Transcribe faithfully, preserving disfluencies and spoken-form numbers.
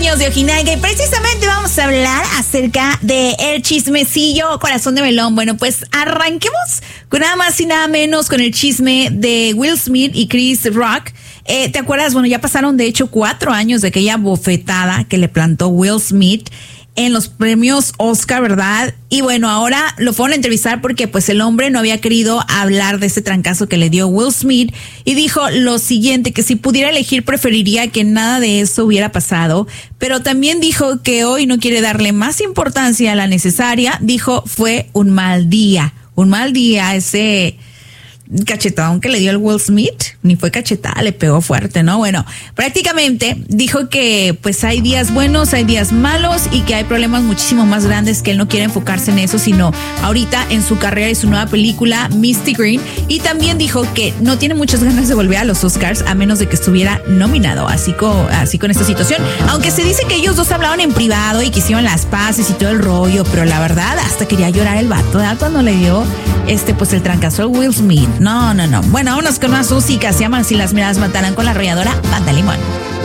años de Ojinaga y precisamente vamos a hablar acerca de el chismecillo Corazón de Melón. Bueno, pues arranquemos con nada más y nada menos con el chisme de Will Smith y Chris Rock. Eh, ¿Te acuerdas? Bueno, ya pasaron de hecho cuatro años de aquella bofetada que le plantó Will Smith en los premios Oscar, ¿verdad? Y bueno, ahora lo fueron a entrevistar porque pues el hombre no había querido hablar de ese trancazo que le dio Will Smith y dijo lo siguiente, que si pudiera elegir preferiría que nada de eso hubiera pasado, pero también dijo que hoy no quiere darle más importancia a la necesaria. Dijo, fue un mal día, un mal día ese cachetadón que le dio el Will Smith, ni fue cachetada, le pegó fuerte, ¿no? Bueno, prácticamente dijo que pues hay días buenos, hay días malos y que hay problemas muchísimo más grandes, que él no quiere enfocarse en eso, sino ahorita en su carrera y su nueva película Misty Green. Y también dijo que no tiene muchas ganas de volver a los Oscars a menos de que estuviera nominado, así con, así con esta situación, aunque se dice que ellos dos hablaban en privado y que hicieron las paces y todo el rollo, pero la verdad hasta quería llorar el vato, ¿verdad? Cuando le dio este pues el trancazo a Will Smith. No, no, no. Bueno, vámonos con más música. Se llaman Si las miradas mataran con la arrolladora Banda Limón.